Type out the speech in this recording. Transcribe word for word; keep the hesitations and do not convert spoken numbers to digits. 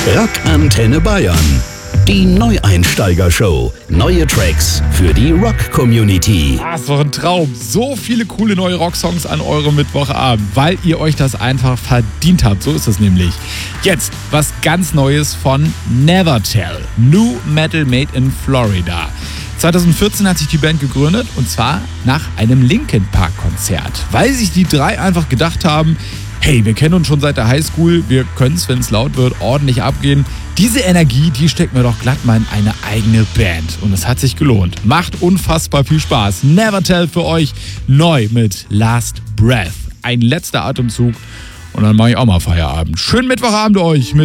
Rockantenne Bayern. Die Neueinsteiger-Show. Neue Tracks für die Rock-Community. Ah, ist doch ein Traum. So viele coole neue Rocksongs an eurem Mittwochabend, weil ihr euch das einfach verdient habt. So ist es nämlich. Jetzt was ganz Neues von Nevertell. New Metal Made in Florida. zwanzig vierzehn hat sich die Band gegründet, und zwar nach einem Linkin Park Konzert. Weil sich die drei einfach gedacht haben, hey, wir kennen uns schon seit der Highschool, wir können es, wenn es laut wird, ordentlich abgehen. Diese Energie, die stecken wir doch glatt mal in eine eigene Band. Und es hat sich gelohnt. Macht unfassbar viel Spaß. Nevertell für euch neu mit Last Breath. Ein letzter Atemzug und dann mache ich auch mal Feierabend. Schönen Mittwochabend euch mit